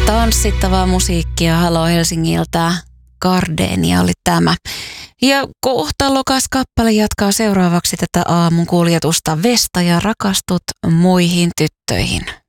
Tanssittavaa musiikkia Halo Helsingiltä. Gardenia oli tämä. Ja kohtalokas kappale jatkaa seuraavaksi tätä aamun kuljetusta. Vesta ja rakastut muihin tyttöihin.